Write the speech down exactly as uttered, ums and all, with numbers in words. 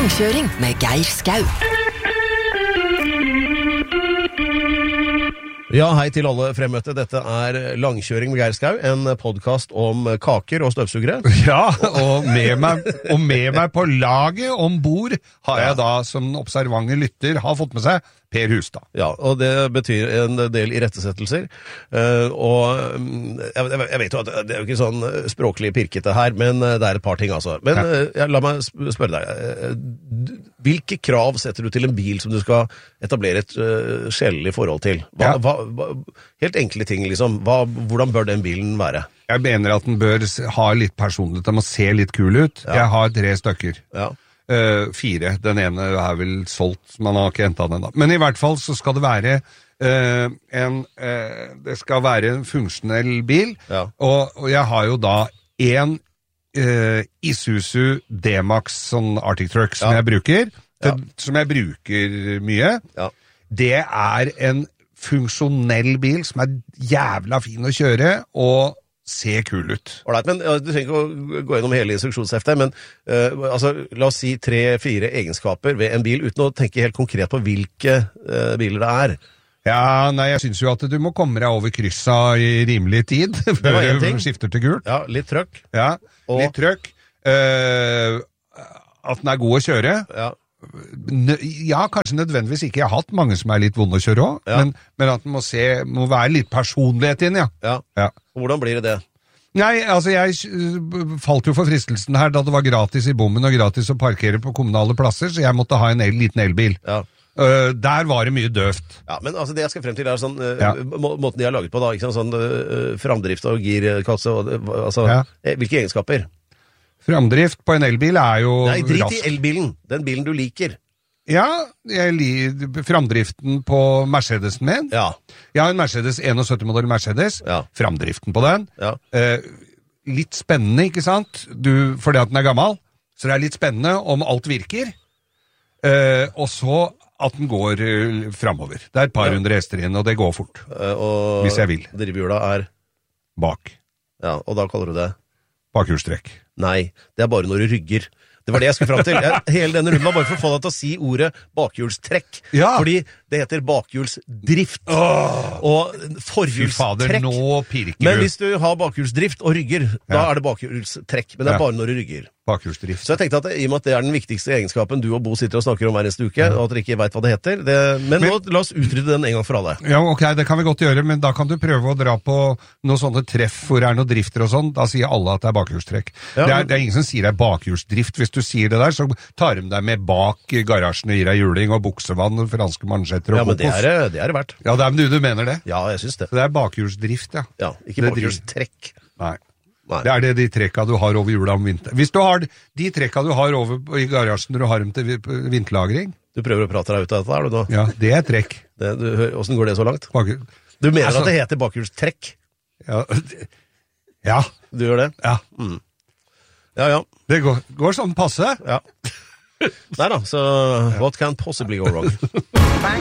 Langkjøring med Geir Skau. Ja, hei til alle fremmøtte. Dette er Langkjøring med Geir Skau, en podcast om kaker og støvsugere. Ja, og med meg, og med meg på laget ombord har jeg da, som observante lytter, har fått med seg Per Hustad. Ja, og det betyr en del irettesettelser. Uh, og jeg, jeg vet jo at det er jo ikke sånn språklig pirkete her, men det er et par ting altså. Men uh, ja, la meg spørre deg, uh, hvilke krav setter du til en bil som du skal etablere et uh, sjelelig forhold til? Hva, Ja. hva, hva, helt enkle ting, liksom. Hva, hvordan bør den bilen være? Jeg mener at den bør ha litt personlighet, den må se litt kul ut. Ja. Jeg har tre stykker. Ja. Uh, fire. Den ene er vel solgt, man har ikke hentet den da. Men i hvert fall så skal det være uh, en uh, det skal være en funksjonell bil, Ja. og, og jeg har jo da en uh, Isuzu D-Max sånn Arctic Truck som Ja. jeg bruker, Ja. til, som jeg bruker mye. Ja. Det er en funksjonell bil som er jævla fin å kjøre, og se kul ut. Alright, men uh, du trenger ikke å gå gjennom hele instruksjonsheftet, men uh, altså, la oss si tre-fire egenskaper ved en bil, uten å tenke helt konkret på hvilke uh, biler det er. Ja, nei, jeg synes jo at du må komme deg over kryssa i rimelig tid, før var en du ting. skifter til gult. Ja, litt trøkk. Ja, Og- litt trøkk. Uh, at den er god å kjøre. Ja. Nø- Ja, kanskje nødvendigvis ikke. Jeg har hatt mange som er litt vonde å kjøre også, Ja. men, men at den må se, må være litt personlighet inn, ja. Ja. Ja. Og hvordan blir det det? Nei, altså jeg uh, falt jo for fristelsen her da det var gratis i bommen og gratis å parkere på kommunale plasser, så jeg måtte ha en el, liten elbil. Ja. Uh, der var det mye døvt. Ja, men altså det jeg skal frem til er sånn, uh, Ja. må, måten de har laget på da, ikke sant, sånn uh, framdrift og girkasse, og, uh, altså, Ja. eh, hvilke egenskaper? Framdrift på en elbil er jo Nei, drit i rask. elbilen, den bilen du liker. Ja, jeg liker framdriften på Mercedesen min. Ja, Jeg har en Mercedes syttién-modell Mercedes. Ja. Framdriften på den. ja, Eh, litt spennende, ikke sant? Du, fordi at den er gammel. Så det er litt spennende om alt virker. Eh, og så at den går uh, framover. Det er et par Ja. hundre hester inn, og det går fort. uh, og Hvis jeg vil. drivhjula er, Bak. ja, og da kaller du det? Bakhjulstrekk. Nei, det er bare når du rygger. Det var det jeg skulle frem til. Jeg, hele denne runden var bare for å få deg til å si ordet bakhjulstrekk. Ja. Fordi det heter bakhjulsdrift. Og Fy fader, forhjulstrekk. nå pirker Men du. hvis du har bakhjulsdrift og rygger, da Ja. er det bakhjulstrekk. Men det er Ja. bare når du rygger. Bakhjulsdrift. Så jeg tenkte at i og med at det er den viktigste egenskapen du og Bo sitter og snakker om hver eneste uke, og at dere ikke vet hva det heter, det, men, Men- nå, la oss utrydde den en gang for alle. Ja, ok, det kan vi godt gjøre, men da kan du prøve å dra på noen sånne treff hvor det er noe drifter og sånn. Da sier alle at det er bakhjulstrekk. Ja, det, er, men- det er ingen som sier det er bakhjulsdrift. Hvis du sier det der, så tar de deg med bak garasjen og gir deg juling og buksevann og franske mansjetter og Ja, men det kokos. er, det- det er det verdt. Ja, det er du, du mener det. Ja, jeg synes det. Så det er bakhjulsdrift, ja. Ja, ikke Det driver- bakhjulstrekk. Nei. Nei. Det er det de trekka du har over jula om vinteren. Hvis du har de trekka du har over i garasjen når du har dem til vi- vinterlagring, Du prøver å prate deg ut av dette, er du nå? ja, det er trekk. Det, du, hører- hvordan går det så langt? Bakhjul- Du mener Altså- at det heter bakhjulstrekk? Ja, ja, Du gjør det? ja. Ja, ja. Det går, går sånn passe. ja. Nei da, så what can possibly go wrong? Hver